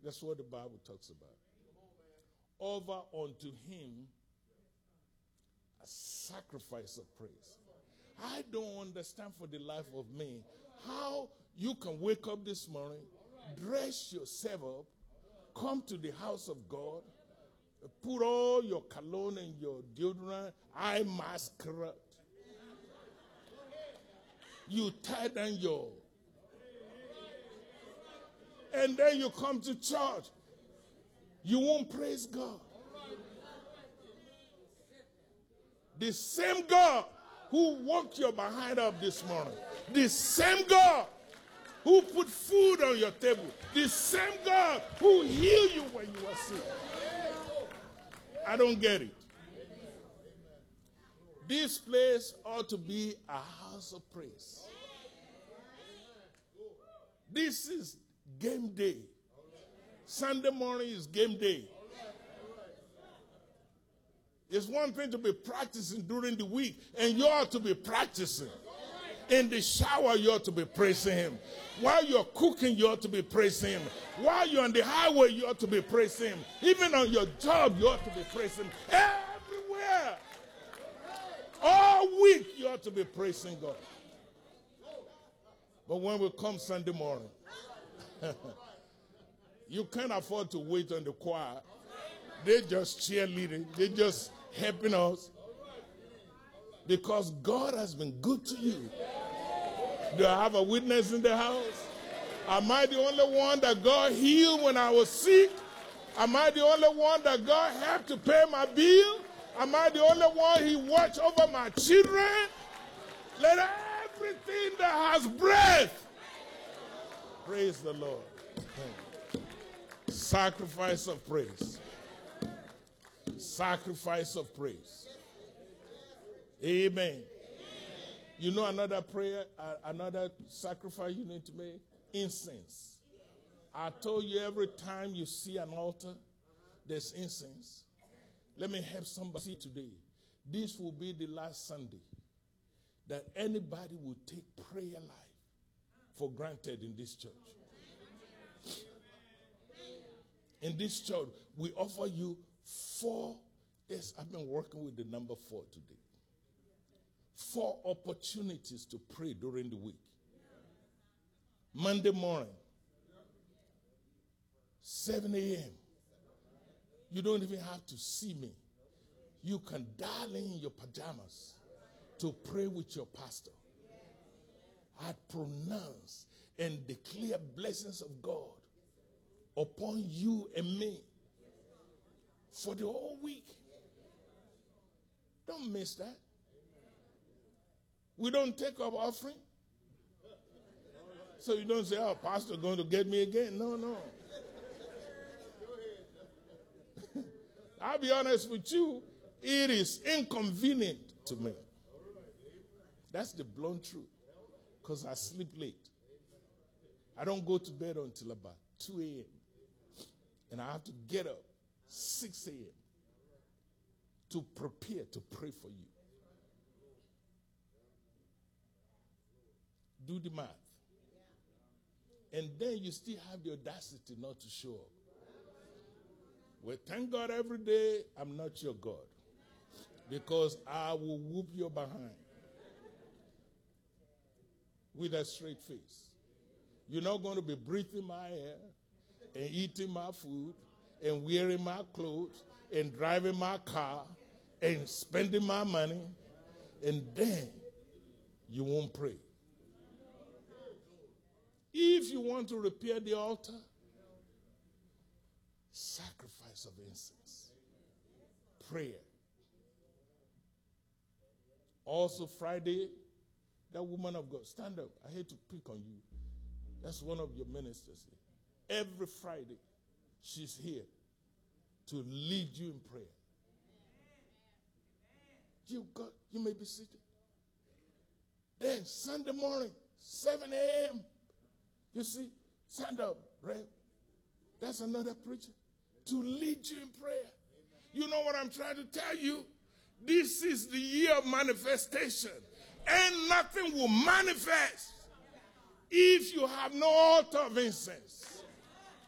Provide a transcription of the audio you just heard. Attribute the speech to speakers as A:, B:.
A: That's what the Bible talks about. Offer unto him a sacrifice of praise. I don't understand for the life of me how you can wake up this morning, dress yourself up, come to the house of God, put all your cologne and your deodorant, eye mascara. You tie down your... And then you come to church. You won't praise God. The same God who woke your behind up this morning, the same God who put food on your table, the same God who healed you when you were sick. I don't get it. This place ought to be a house of praise. This is game day. Sunday morning is game day. It's one thing to be practicing during the week, and you ought to be practicing. In the shower, you ought to be praising him. While you're cooking, you ought to be praising him. While you're on the highway, you ought to be praising him. Even on your job, you ought to be praising him. Everywhere. All week, you ought to be praising God. But when we come Sunday morning, you can't afford to wait on the choir. They just cheerleading. They just helping us. Because God has been good to you. Do I have a witness in the house? Am I the only one that God healed when I was sick? Am I the only one that God helped to pay my bill? Am I the only one he watched over my children? Let everything that has breath praise the Lord. Sacrifice of praise. Sacrifice of praise. Amen. You know another prayer, another sacrifice you need to make? Incense. I told you every time you see an altar, there's incense. Let me help somebody today. This will be the last Sunday that anybody will take prayer life for granted in this church. In this church, we offer you 4. Yes, I've been working with the number 4 today. 4 opportunities to pray during the week. Monday morning, 7 a.m. You don't even have to see me. You can dial in your pajamas to pray with your pastor. I pronounce and declare blessings of God upon you and me for the whole week. Don't miss that. We don't take up offering. So you don't say, oh, pastor going to get me again. No. I'll be honest with you, it is inconvenient to me. That's the blunt truth. Because I sleep late. I don't go to bed until about 2 a.m. And I have to get up 6 a.m. to prepare to pray for you. Do the math. And then you still have the audacity not to show up. Well, thank God every day I'm not your God. Because I will whoop your behind. With a straight face. You're not going to be breathing my air and eating my food and wearing my clothes and driving my car and spending my money, and then you won't pray. If you want to repair the altar, sacrifice of incense, prayer. Also Friday, that woman of God, stand up. I hate to pick on you. That's one of your ministers here. Every Friday, she's here to lead you in prayer. You may be seated. Then Sunday morning, 7 a.m., you see, stand up, right? That's another preacher to lead you in prayer. You know what I'm trying to tell you? This is the year of manifestation. And nothing will manifest if you have no altar of incense.